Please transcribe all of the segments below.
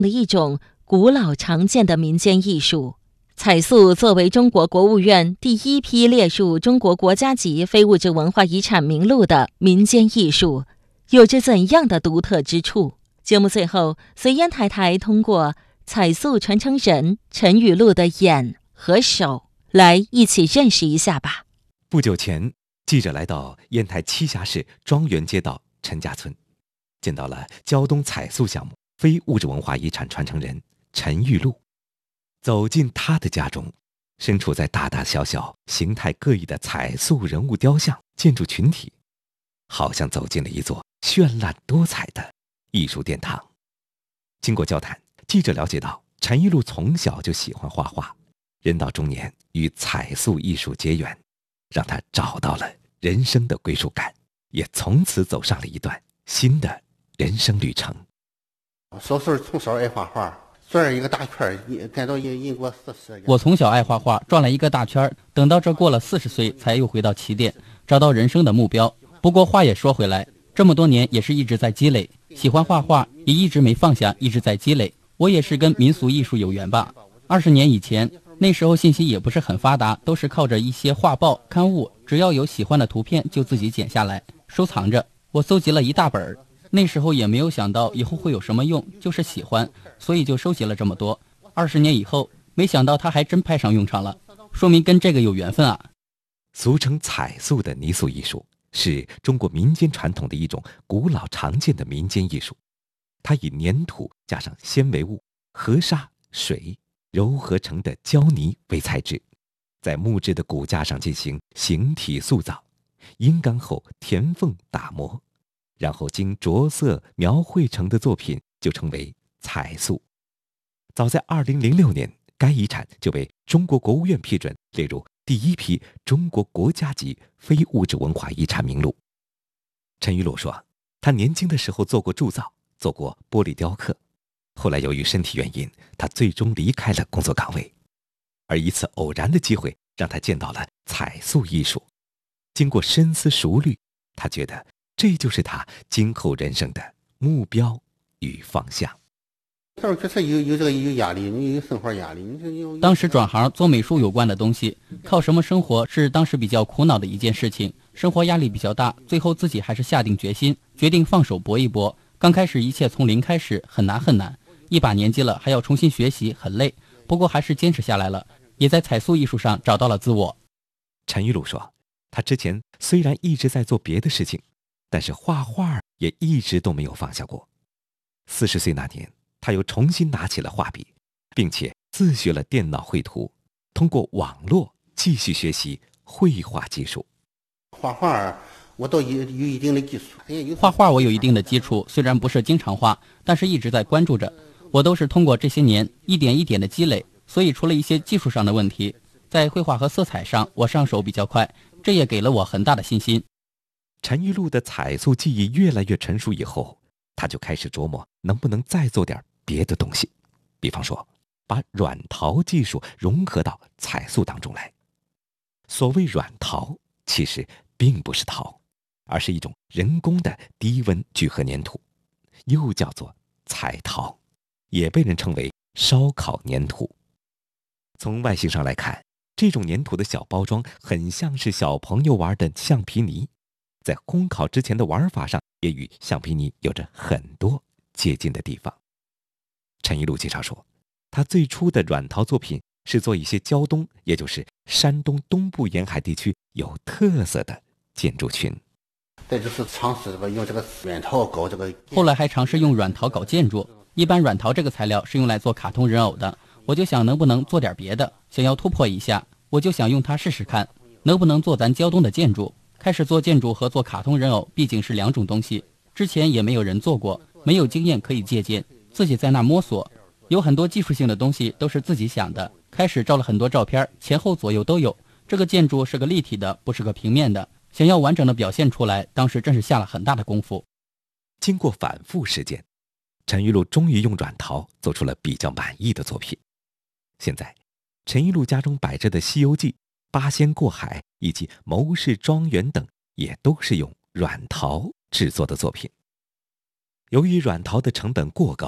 的一种古老常见的民间艺术。彩塑作为中国国务院第一批列入中国国家级非物质文化遗产名录的民间艺术，有着怎样的独特之处？节目最后，随烟台台通过彩塑传承人陈雨露的眼和手来一起认识一下吧。 不久前，记者来到烟台栖霞市庄园街道陈家村，见到了胶东彩塑项目非物质文化遗产传承人陈玉露。走进他的家中，身处在大大小小、形态各异的彩塑人物雕像建筑群体，好像走进了一座绚烂多彩的艺术殿堂。经过交谈，记者了解到，陈玉露从小就喜欢画画，人到中年与彩塑艺术结缘，让他找到了人生的归属感，也从此走上了一段新的人生旅程。 小时候从小爱画画，转了一个大圈，干到民国40。 我从小爱画画，转了一个大圈，等到这过了40岁，才又回到起点，找到人生的目标。不过话也说回来，这么多年也是一直在积累，喜欢画画也一直没放下，一直在积累。我也是跟民俗艺术有缘吧。20年以前，那时候信息也不是很发达，都是靠着一些画报、刊物，只要有喜欢的图片就自己剪下来收藏着。我搜集了一大本，那时候也没有想到以后会有什么用，就是喜欢，所以就收集了这么多。20年以后，没想到它还真派上用场了，说明跟这个有缘分啊。 俗称彩塑的泥塑艺术是中国民间传统的一种古老常见的民间艺术，它以粘土加上纤维物、河沙、水糅合成的胶泥为材质，在木质的骨架上进行形体塑造，阴干后填缝打磨，然后经着色描绘成的作品就称为彩塑。早在2006年，该遗产就被中国国务院批准列入第一批中国国家级非物质文化遗产名录。陈玉露说，他年轻的时候做过铸造，做过玻璃雕刻，后来由于身体原因，他最终离开了工作岗位。而一次偶然的机会让他见到了彩塑艺术，经过深思熟虑，他觉得这就是他今后人生的目标与方向。 确实有这个有压力，你有生活压力。 当时转行做美术有关的东西，靠什么生活是当时比较苦恼的一件事情，生活压力比较大，最后自己还是下定决心，决定放手搏一搏。刚开始一切从零开始，很难很难，一把年纪了还要重新学习，很累，不过还是坚持下来了，也在彩塑艺术上找到了自我。 陈玉露说，他之前虽然一直在做别的事情，但是画画也一直都没有放下过。40岁那年，他又重新拿起了画笔，并且自学了电脑绘图，通过网络继续学习绘画技术。 画画我倒有一定的技术， 画画我有一定的基础，虽然不是经常画，但是一直在关注着。我都是通过这些年一点一点的积累，所以除了一些技术上的问题，在绘画和色彩上我上手比较快，这也给了我很大的信心。 陈玉露的彩塑技艺越来越成熟以后，他就开始琢磨能不能再做点别的东西，比方说把软陶技术融合到彩塑当中来。所谓软陶，其实并不是陶，而是一种人工的低温聚合粘土，又叫做彩陶，也被人称为烧烤粘土。从外形上来看，这种粘土的小包装很像是小朋友玩的橡皮泥，在烘烤之前的玩法上也与橡皮泥有着很多接近的地方。陈玉露介绍说，他最初的软陶作品是做一些胶东，也就是山东东部沿海地区有特色的建筑群。 再就是尝试用这个软陶搞这个， 后来还尝试用软陶搞建筑。一般软陶这个材料是用来做卡通人偶的，我就想能不能做点别的，想要突破一下，我就想用它试试看，能不能做咱胶东的建筑。开始做建筑和做卡通人偶毕竟是两种东西，之前也没有人做过，没有经验可以借鉴，自己在那摸索，有很多技术性的东西都是自己想的。开始照了很多照片，前后左右都有。这个建筑是个立体的，不是个平面的，想要完整的表现出来，当时真是下了很大的功夫。 经过反复实践，陈玉露终于用软陶做出了比较满意的作品。现在，陈玉露家中摆着的《西游记》、《八仙过海》以及《牟氏庄园》等，也都是用软陶制作的作品。由于软陶的成本过高，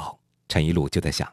陈一路就在想，